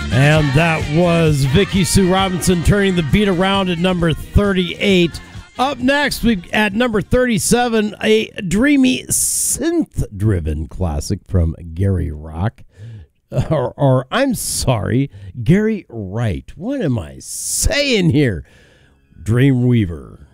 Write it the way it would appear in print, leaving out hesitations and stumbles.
And that was Vicki Sue Robinson turning the beat around at number 38. Up next, at number 37, a dreamy synth-driven classic from Gary Rock. Or I'm sorry, Gary Wright. What am I saying here? Dreamweaver.